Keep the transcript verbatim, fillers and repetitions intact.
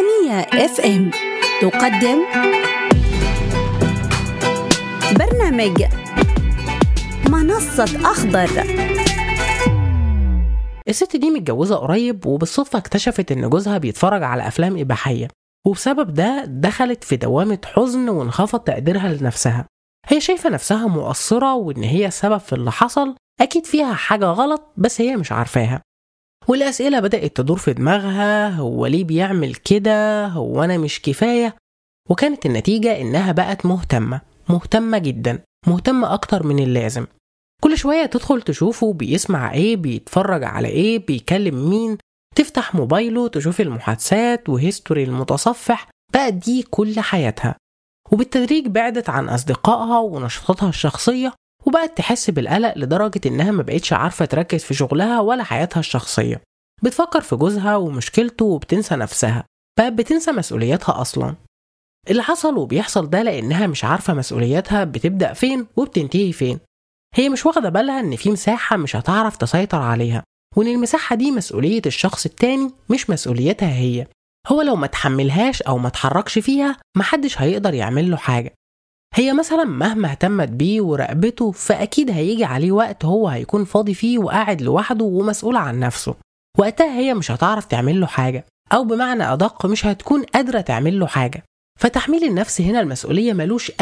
الإسلامية إف إم تقدم برنامج منصة أخضر. الست دي متجوزة قريب، وبالصدفة اكتشفت إن جوزها بيتفرج على أفلام إباحية، وبسبب ده دخلت في دوامة حزن وانخفض تقديرها لنفسها. هي شايفة نفسها مقصرة وإن هي السبب في اللي حصل، أكيد فيها حاجة غلط بس هي مش عارفاها. والأسئلة بدأت تدور في دماغها، هو ليه بيعمل كده؟ هو أنا مش كفاية؟ وكانت النتيجة إنها بقت مهتمة مهتمة جدا، مهتمة أكتر من اللازم. كل شوية تدخل تشوفه بيسمع إيه، بيتفرج على إيه، بيكلم مين، تفتح موبايله تشوف المحادثات وهيستوري المتصفح. بقت دي كل حياتها، وبالتدريج بعدت عن أصدقائها ونشاطاتها الشخصية، وبقت تحس بالقلق لدرجة إنها ما بقتش عارفة تركز في شغلها ولا حياتها الشخصية. بتفكر في جوزها ومشكلته وبتنسى نفسها، بقت بتنسى مسؤولياتها أصلا. اللي حصل وبيحصل ده لأنها مش عارفة مسؤولياتها بتبدأ فين وبتنتهي فين. هي مش واخدة بالها إن في مساحة مش هتعرف تسيطر عليها، وإن المساحة دي مسؤولية الشخص التاني مش مسؤوليتها هي. هو لو ما تحملهاش أو ما تحركش فيها محدش هيقدر يعمل له حاجة. هي مثلا مهما اهتمت بيه وراقبته، فأكيد هيجي عليه وقت هو هيكون فاضي فيه وقاعد لوحده ومسؤول عن نفسه. وقتها هي مش هتعرف تعمل له حاجة، أو بمعنى أدق مش هتكون قادرة تعمل له حاجة. فتحميل النفس هنا المسؤولية ملوش